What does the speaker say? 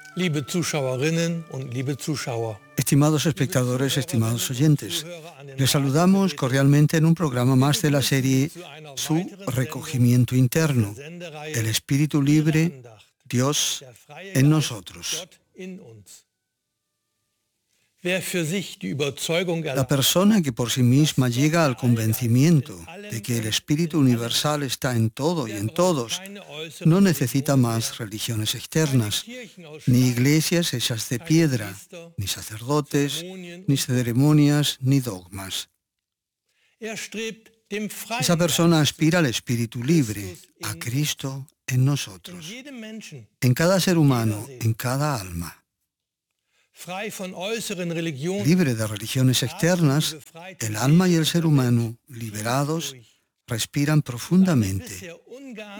Liebe Zuschauerinnen und liebe Zuschauer. Estimados espectadores, estimados oyentes, les saludamos cordialmente en un programa más de la serie Su recogimiento interno, el espíritu libre, Dios en nosotros. La persona que por sí misma llega al convencimiento de que el espíritu universal está en todo y en todos, no necesita más religiones externas, ni iglesias hechas de piedra, ni sacerdotes, ni ceremonias, ni dogmas. Esa persona aspira al espíritu libre, a Cristo en nosotros, en cada ser humano, en cada alma. Libre de religiones externas, el alma y el ser humano, liberados, respiran profundamente